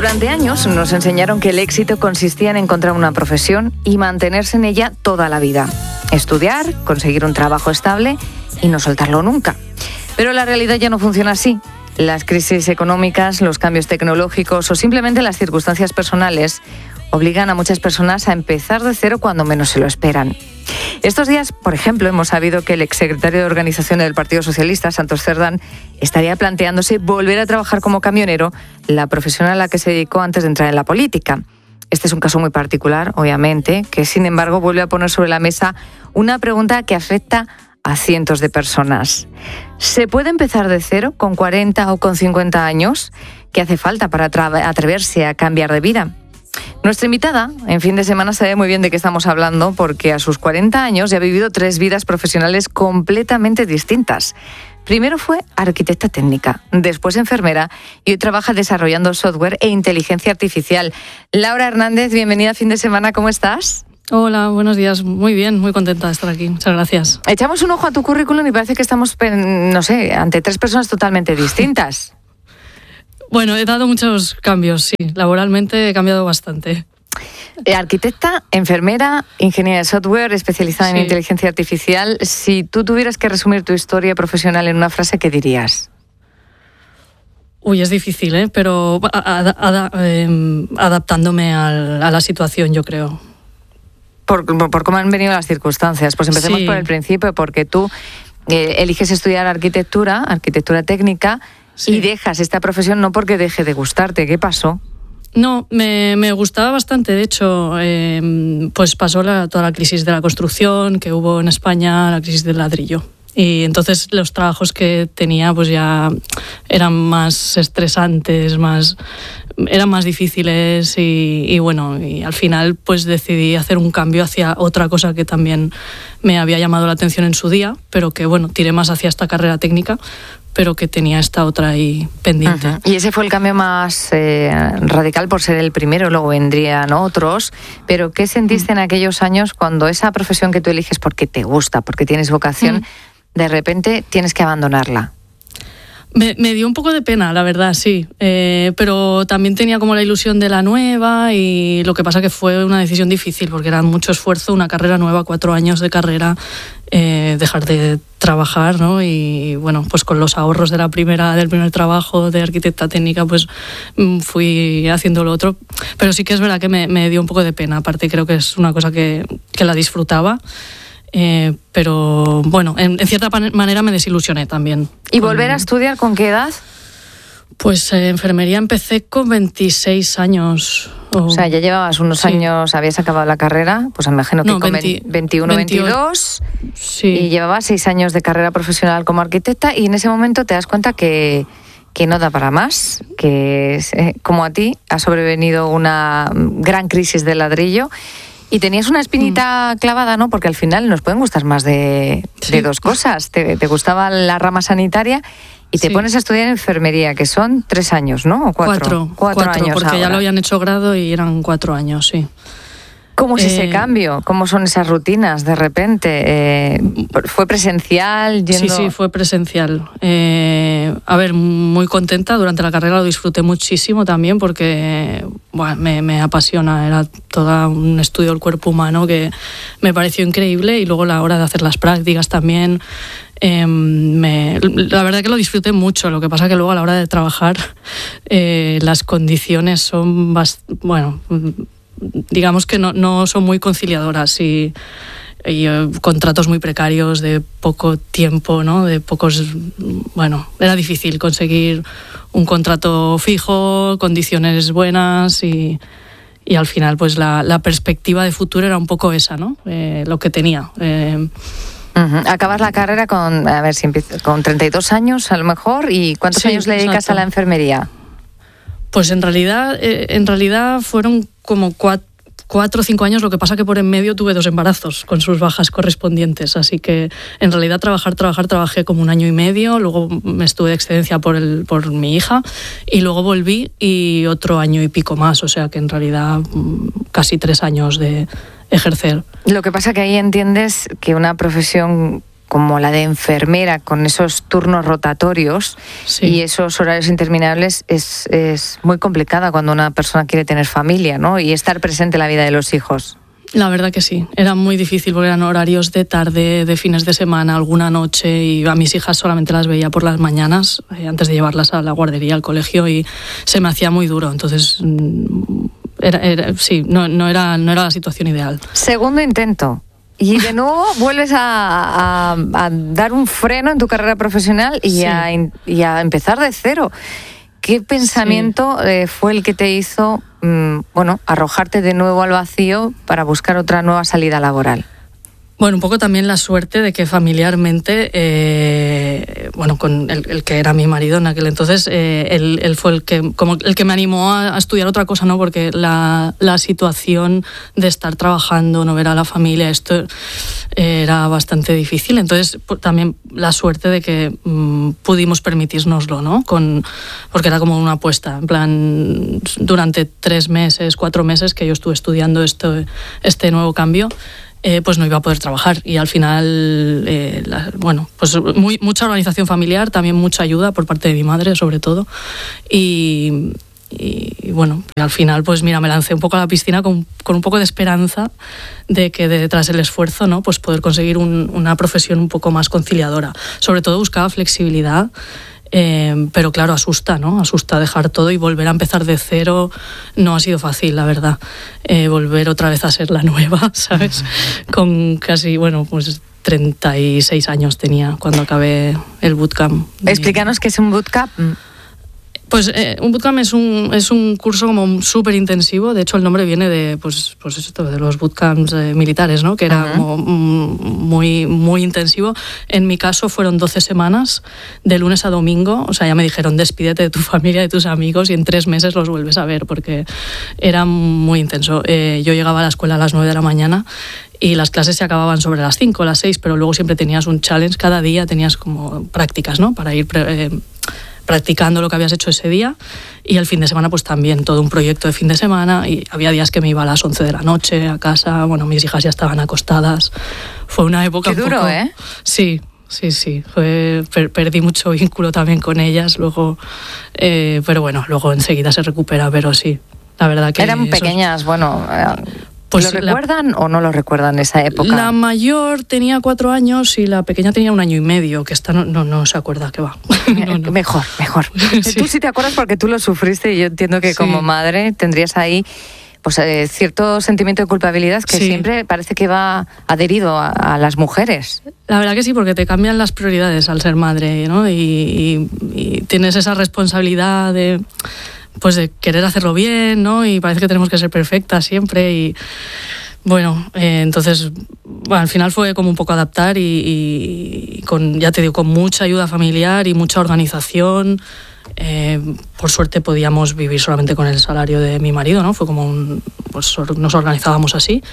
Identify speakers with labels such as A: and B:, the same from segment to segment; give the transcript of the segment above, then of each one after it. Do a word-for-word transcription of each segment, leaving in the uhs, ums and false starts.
A: Durante años nos enseñaron que el éxito consistía en encontrar una profesión y mantenerse en ella toda la vida. Estudiar, conseguir un trabajo estable y no soltarlo nunca. Pero la realidad ya no funciona así. Las crisis económicas, los cambios tecnológicos o simplemente las circunstancias personales obligan a muchas personas a empezar de cero cuando menos se lo esperan. Estos días, por ejemplo, hemos sabido que el exsecretario de Organización del Partido Socialista, Santos Cerdán, estaría planteándose volver a trabajar como camionero, la profesión a la que se dedicó antes de entrar en la política. Este es un caso muy particular, obviamente, que sin embargo vuelve a poner sobre la mesa una pregunta que afecta a cientos de personas. ¿Se puede empezar de cero con cuarenta o con cincuenta años? ¿Qué hace falta para atra- atreverse a cambiar de vida? Nuestra invitada en fin de semana sabe muy bien de qué estamos hablando porque a sus cuarenta años ya ha vivido tres vidas profesionales completamente distintas. Primero fue arquitecta técnica, después enfermera y hoy trabaja desarrollando software e inteligencia artificial. Laura Hernández, bienvenida a Fin de Semana, ¿cómo estás?
B: Hola, buenos días. Muy bien, muy contenta de estar aquí. Muchas gracias.
A: Echamos un ojo a tu currículum y parece que estamos, no sé, ante tres personas totalmente distintas.
B: Bueno, he dado muchos cambios, sí. Laboralmente he cambiado bastante.
A: Arquitecta, enfermera, ingeniera de software, especializada sí. en inteligencia artificial. Si tú tuvieras que resumir tu historia profesional en una frase, ¿qué dirías?
B: Uy, es difícil, ¿eh? Pero ad, ad, eh, adaptándome al, a la situación, yo creo.
A: Por, por, por cómo han venido las circunstancias. Pues empecemos sí. por el principio, porque tú eh, eliges estudiar arquitectura, arquitectura técnica, sí. y dejas esta profesión no porque deje de gustarte. ¿Qué pasó?
B: No, me, me gustaba bastante. De hecho, eh, pues pasó la, toda la crisis de la construcción que hubo en España, la crisis del ladrillo. Y entonces los trabajos que tenía pues ya eran más estresantes, más eran más difíciles y, y bueno, y al final pues decidí hacer un cambio hacia otra cosa que también me había llamado la atención en su día, pero que bueno, tiré más hacia esta carrera técnica, pero que tenía esta otra ahí pendiente.
A: Uh-huh. Y ese fue el cambio más eh, radical por ser el primero, luego vendrían otros, pero ¿qué sentiste uh-huh. en aquellos años cuando esa profesión que tú eliges porque te gusta, porque tienes vocación, uh-huh. de repente tienes que abandonarla?
B: Me, me dio un poco de pena, la verdad, sí. Eh, pero también tenía como la ilusión de la nueva y lo que pasa que fue una decisión difícil porque era mucho esfuerzo, una carrera nueva, cuatro años de carrera, eh, dejar de trabajar, ¿no? Y bueno, pues con los ahorros de la primera, del primer trabajo de arquitecta técnica, pues fui haciendo lo otro. Pero sí que es verdad que me, me dio un poco de pena. Aparte creo que es una cosa que, que la disfrutaba. Eh, pero bueno, en, en cierta manera me desilusioné también.
A: ¿Y con... volver a estudiar con qué edad?
B: Pues eh, enfermería empecé con veintiséis años.
A: O... o sea, ya llevabas unos sí. años, habías acabado la carrera, pues me imagino que
B: no,
A: con
B: veinte,
A: veintiuno, veintidós,
B: sí.
A: y llevabas seis años de carrera profesional como arquitecta y en ese momento te das cuenta que, que no da para más, que eh, como a ti ha sobrevenido una gran crisis del ladrillo. Y tenías una espinita mm. clavada, ¿no? Porque al final nos pueden gustar más de, sí. de dos cosas. Te, te gustaba la rama sanitaria y te sí. pones a estudiar enfermería, que son tres años, ¿no? ¿O cuatro?
B: Cuatro,
A: cuatro,
B: cuatro
A: años
B: porque
A: ahora.
B: Ya lo habían hecho grado y eran cuatro años, sí.
A: ¿Cómo es
B: eh,
A: ese cambio? ¿Cómo son esas rutinas de repente? Eh, ¿Fue presencial? Yendo...
B: Sí, sí, fue presencial. Eh, a ver, muy contenta. Durante la carrera lo disfruté muchísimo también porque bueno, me, me apasiona. Era todo un estudio del cuerpo humano que me pareció increíble y luego la hora de hacer las prácticas también. Eh, me, la verdad que lo disfruté mucho. Lo que pasa que luego a la hora de trabajar eh, las condiciones son bast- bueno... digamos que no, no son muy conciliadoras y, y eh, contratos muy precarios de poco tiempo, ¿no? De pocos, bueno, era difícil conseguir un contrato fijo, condiciones buenas y, y al final pues la, la perspectiva de futuro era un poco esa, ¿no? Eh, lo que tenía. Eh,
A: Uh-huh. Acabas la carrera con, a ver si empiezo, con treinta y dos años a lo mejor, ¿y cuántos sí, años le dedicas exacto. a la enfermería?
B: Pues en realidad, eh, en realidad fueron como cuatro, cuatro o cinco años, lo que pasa que por en medio tuve dos embarazos con sus bajas correspondientes, así que en realidad trabajar, trabajar, trabajé como un año y medio, luego me estuve de excedencia por, el, por mi hija y luego volví y otro año y pico más, o sea que en realidad casi tres años de ejercer.
A: Lo que pasa que ahí entiendes que una profesión como la de enfermera, con esos turnos rotatorios sí. y esos horarios interminables, es, es muy complicada cuando una persona quiere tener familia, ¿no? Y estar presente en la vida de los hijos.
B: La verdad que sí, era muy difícil porque eran horarios de tarde, de fines de semana, alguna noche, y a mis hijas solamente las veía por las mañanas, eh, antes de llevarlas a la guardería, al colegio, y se me hacía muy duro. Entonces, era, era, sí, no, no, era, no era la situación ideal.
A: Segundo intento. Y de nuevo vuelves a, a, a dar un freno en tu carrera profesional y, sí. a, y a empezar de cero. ¿Qué pensamiento sí. eh, fue el que te hizo mmm, bueno, arrojarte de nuevo al vacío para buscar otra nueva salida laboral?
B: Bueno, un poco también la suerte de que familiarmente, eh, bueno, con el, el que era mi marido en aquel entonces, eh, él, él fue el que, como el que me animó a, a estudiar otra cosa, ¿no? Porque la, la situación de estar trabajando, no ver a la familia, esto eh, era bastante difícil. Entonces, pues, también la suerte de que mmm, pudimos permitirnoslo, ¿no? Con, porque era como una apuesta, en plan, durante tres meses, cuatro meses que yo estuve estudiando esto, este nuevo cambio. Eh, pues no iba a poder trabajar y al final, eh, la, bueno, pues muy, mucha organización familiar, también mucha ayuda por parte de mi madre, sobre todo, y, y, y bueno, al final, pues mira, me lancé un poco a la piscina con, con un poco de esperanza de que detrás del esfuerzo, ¿no? Pues poder conseguir un, una profesión un poco más conciliadora. Sobre todo buscaba flexibilidad. Eh, pero claro, asusta, ¿no? Asusta dejar todo y volver a empezar de cero. No ha sido fácil, la verdad. Eh, volver otra vez a ser la nueva, ¿sabes? Uh-huh. Con casi, bueno, pues treinta y seis años tenía cuando acabé el bootcamp.
A: Explícanos qué es un bootcamp.
B: Pues eh, un bootcamp es un, es un curso como súper intensivo. De hecho, el nombre viene de, pues, pues esto, de los bootcamps eh, militares, ¿no? Que era uh-huh. como muy, muy intensivo. En mi caso fueron doce semanas, de lunes a domingo. O sea, ya me dijeron, despídete de tu familia, de tus amigos, y en tres meses los vuelves a ver, porque era muy intenso. Eh, yo llegaba a la escuela a las nueve de la mañana y las clases se acababan sobre las cinco, las seis, pero luego siempre tenías un challenge. Cada día tenías como prácticas, ¿no? Para ir... Eh, practicando lo que habías hecho ese día, y el fin de semana pues también todo un proyecto de fin de semana, y había días que me iba a las once de la noche a casa. Bueno, mis hijas ya estaban acostadas. Fue una época
A: Qué
B: un
A: duro,
B: poco...
A: ¿eh?
B: Sí, sí, sí. Fue, per, perdí mucho vínculo también con ellas luego, eh, pero bueno, luego enseguida se recupera, pero sí, la verdad que...
A: Eran
B: esos...
A: pequeñas, bueno... Eh...
B: Pues
A: ¿Lo recuerdan la, o no lo recuerdan esa época?
B: La mayor tenía cuatro años y la pequeña tenía un año y medio, que esta no, no, no se acuerda que va. No, no.
A: Mejor, mejor. Sí. Tú sí te acuerdas porque tú lo sufriste, y yo entiendo que sí. Como madre tendrías ahí pues eh, cierto sentimiento de culpabilidad que sí. Siempre parece que va adherido a, a las mujeres.
B: La verdad que sí, porque te cambian las prioridades al ser madre, ¿no? Y, y, y tienes esa responsabilidad de... pues de querer hacerlo bien, ¿no? Y parece que tenemos que ser perfectas siempre, y bueno, eh, entonces bueno, al final fue como un poco adaptar y, y, y con, ya te digo, con mucha ayuda familiar y mucha organización. Eh, por suerte podíamos vivir solamente con el salario de mi marido, ¿no? Fue como un, pues nos organizábamos así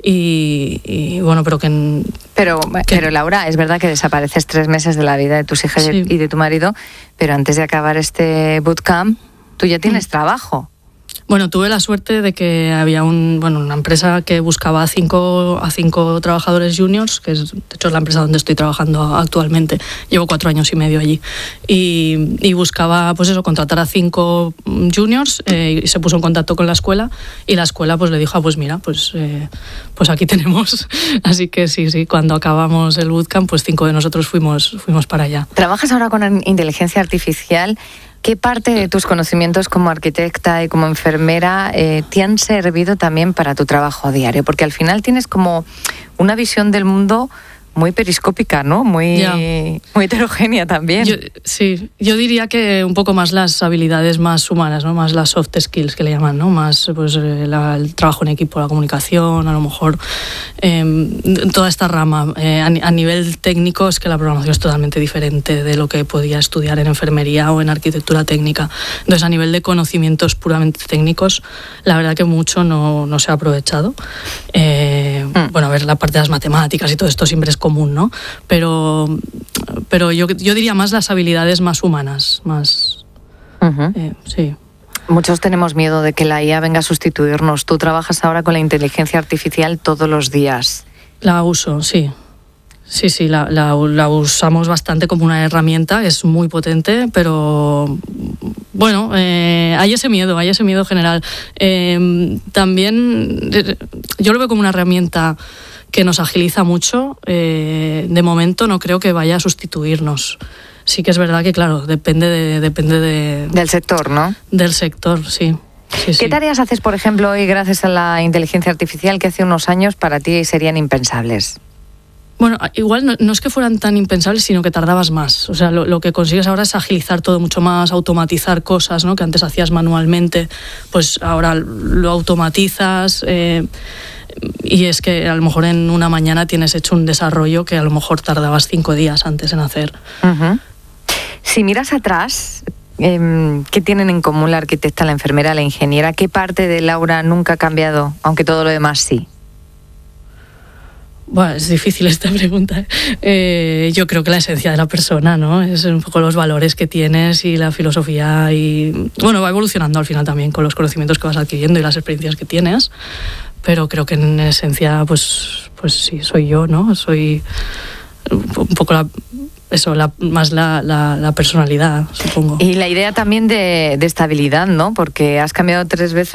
B: y, y bueno, pero que...
A: Pero,
B: que
A: pero Laura, es verdad que desapareces tres meses de la vida de tus hijas sí. y de tu marido, pero antes de acabar este bootcamp tú ya tienes mm. trabajo.
B: Bueno, tuve la suerte de que había un, bueno, una empresa que buscaba a cinco, a cinco trabajadores juniors, que es, de hecho es la empresa donde estoy trabajando actualmente. Llevo cuatro años y medio allí. Y, y buscaba, pues eso, contratar a cinco juniors, eh, y se puso en contacto con la escuela, y la escuela pues le dijo, ah, pues mira, pues, eh, pues aquí tenemos. Así que sí, sí, cuando acabamos el bootcamp, pues cinco de nosotros fuimos, fuimos para allá.
A: ¿Trabajas ahora con inteligencia artificial? ¿Qué parte de tus conocimientos como arquitecta y como enfermera eh, te han servido también para tu trabajo diario? Porque al final tienes como una visión del mundo muy periscópica, ¿no? Muy, muy heterogénea también.
B: Yo, sí, yo diría que un poco más las habilidades más humanas, ¿no? Más las soft skills que le llaman, ¿no? Más pues la, el trabajo en equipo, la comunicación, a lo mejor eh, toda esta rama. Eh, a, a nivel técnico es que la programación es totalmente diferente de lo que podía estudiar en enfermería o en arquitectura técnica. Entonces, a nivel de conocimientos puramente técnicos, la verdad que mucho no, no se ha aprovechado. Eh, mm. Bueno, a ver, la parte de las matemáticas y todo esto siempre es común, ¿no? Pero, pero yo, yo diría más las habilidades más humanas, más... Uh-huh. Eh, sí.
A: Muchos tenemos miedo de que la I A venga a sustituirnos. Tú trabajas ahora con la inteligencia artificial todos los días.
B: La uso, sí. Sí, sí, la, la, la usamos bastante como una herramienta, es muy potente, pero bueno, eh, hay ese miedo, hay ese miedo general. Eh, también yo lo veo como una herramienta que nos agiliza mucho. Eh, de momento no creo que vaya a sustituirnos. Sí que es verdad que, claro, depende de, depende de
A: del sector, ¿no? Del
B: sector, sí. Sí,
A: ¿Qué
B: sí.
A: tareas haces, por ejemplo, hoy gracias a la inteligencia artificial que hace unos años para ti serían impensables?
B: Bueno, igual no, no es que fueran tan impensables, sino que tardabas más. O sea, lo, lo que consigues ahora es agilizar todo mucho más, automatizar cosas, ¿no? Que antes hacías manualmente, pues ahora lo automatizas. Eh, y es que a lo mejor en una mañana tienes hecho un desarrollo que a lo mejor tardabas cinco días antes en hacer.
A: Uh-huh. Si miras atrás, eh, ¿qué tienen en común la arquitecta, la enfermera, la ingeniera? ¿Qué parte de Laura nunca ha cambiado, aunque todo lo demás sí?
B: Bueno, es difícil esta pregunta. Eh, yo creo que la esencia de la persona, ¿no? Es un poco los valores que tienes y la filosofía y... Bueno, va evolucionando al final también con los conocimientos que vas adquiriendo y las experiencias que tienes, pero creo que en esencia, pues, pues sí, soy yo, ¿no? Soy un poco la... Eso, la, más la, la, la personalidad, supongo.
A: Y la idea también de, de estabilidad, ¿no? Porque has cambiado tres veces